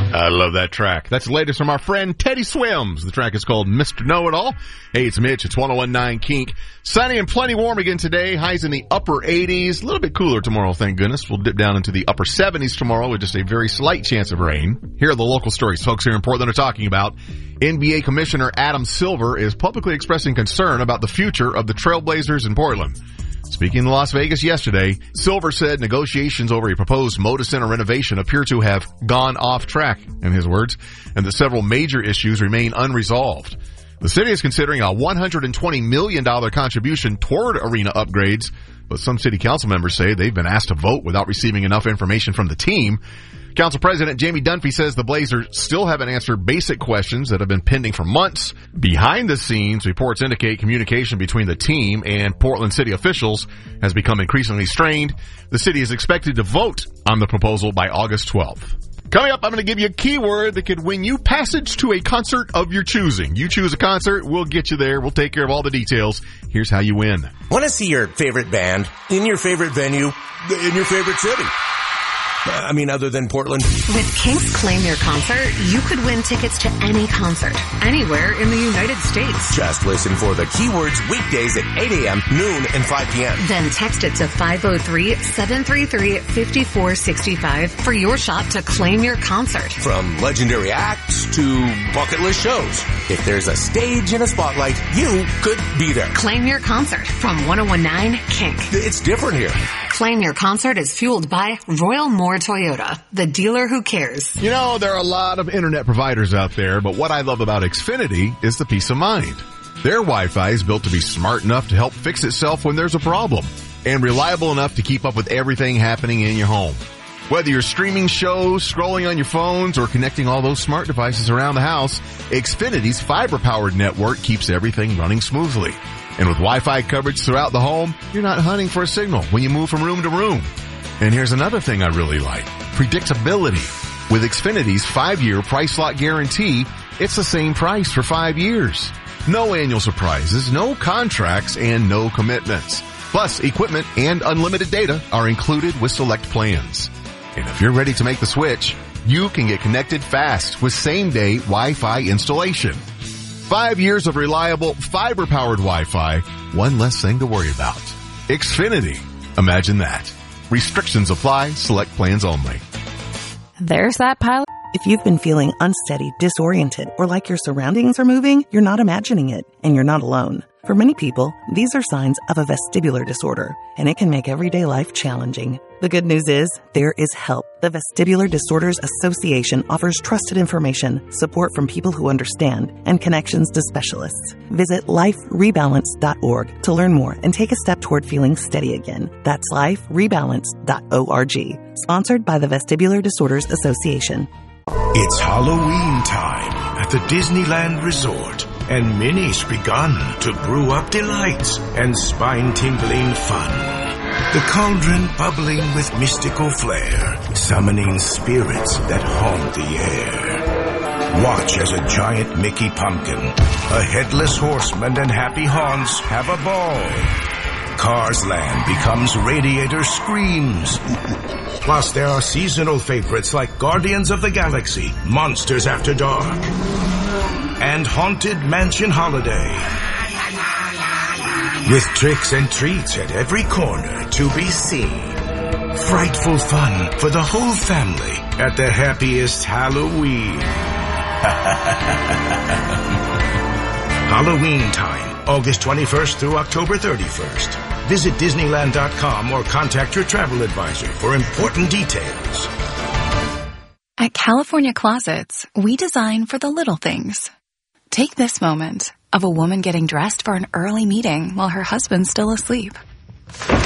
I love that track. That's the latest from our friend Teddy Swims. The track is called Mr. Know-It-All. Hey, it's Mitch. It's 101.9 Kink. Sunny and plenty warm again today. Highs in the upper 80s. A little bit cooler tomorrow, thank goodness. We'll dip down into the upper 70s tomorrow with just a very slight chance of rain. Here are the local stories folks here in Portland are talking about. NBA Commissioner Adam Silver is publicly expressing concern about the future of the Trailblazers in Portland. Speaking in Las Vegas yesterday, Silver said negotiations over a proposed Moda Center renovation appear to have gone off track, in his words, and that several major issues remain unresolved. The city is considering a $120 million contribution toward arena upgrades, but some city council members say they've been asked to vote without receiving enough information from the team. Council President Jamie Dunphy says the Blazers still haven't answered basic questions that have been pending for months. Behind the scenes, reports indicate communication between the team and Portland city officials has become increasingly strained. The city is expected to vote on the proposal by August 12th. Coming up, I'm going to give you a keyword that could win you passage to a concert of your choosing. You choose a concert, we'll get you there. We'll take care of all the details. Here's how you win. Want to see your favorite band in your favorite venue in your favorite city? Other than Portland. With Kink's Claim Your Concert, you could win tickets to any concert, anywhere in the United States. Just listen for the keywords weekdays at 8 a.m., noon, and 5 p.m. Then text it to 503-733-5465 for your shot to claim your concert. From legendary acts to bucket list shows. If there's a stage and a spotlight, you could be there. Claim your concert from 101.9 Kink. It's different here. Claim Your Concert is fueled by Royal Moore Toyota, the dealer who cares. You know, there are a lot of internet providers out there, but what I love about Xfinity is the peace of mind. Their Wi-Fi is built to be smart enough to help fix itself when there's a problem, and reliable enough to keep up with everything happening in your home. Whether you're streaming shows, scrolling on your phones, or connecting all those smart devices around the house, Xfinity's fiber-powered network keeps everything running smoothly. And with Wi-Fi coverage throughout the home, you're not hunting for a signal when you move from room to room. And here's another thing I really like. Predictability. With Xfinity's 5-year price lock guarantee, it's the same price for 5 years. No annual surprises, no contracts, and no commitments. Plus, equipment and unlimited data are included with select plans. And if you're ready to make the switch, you can get connected fast with same-day Wi-Fi installation. 5 years of reliable fiber-powered Wi-Fi, one less thing to worry about. Xfinity. Imagine that. Restrictions apply. Select plans only. There's that pile. If you've been feeling unsteady, disoriented, or like your surroundings are moving, you're not imagining it, and you're not alone. For many people, these are signs of a vestibular disorder, and it can make everyday life challenging. The good news is, there is help. The Vestibular Disorders Association offers trusted information, support from people who understand, and connections to specialists. Visit liferebalance.org to learn more and take a step toward feeling steady again. That's liferebalance.org. Sponsored by the Vestibular Disorders Association. It's Halloween time at the Disneyland Resort, and Minnie's begun to brew up delights and spine-tingling fun. The cauldron bubbling with mystical flair, summoning spirits that haunt the air. Watch as a giant Mickey pumpkin, a headless horseman, and Happy Haunts have a ball. Cars Land becomes Radiator Screams. Plus, there are seasonal favorites like Guardians of the Galaxy, Monsters After Dark, and Haunted Mansion Holiday. With tricks and treats at every corner to be seen. Frightful fun for the whole family at the happiest Halloween. Halloween time, August 21st through October 31st. Visit Disneyland.com or contact your travel advisor for important details. At California Closets, we design for the little things. Take this moment of a woman getting dressed for an early meeting while her husband's still asleep.